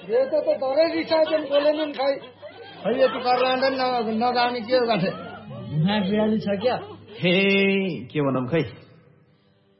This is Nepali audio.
यो त डरै रिसाउँछन् बोलेनन् खै यति कर्लान्ड नजाने के हो गर्ने बिराली छ क्या हे के भनौँ खै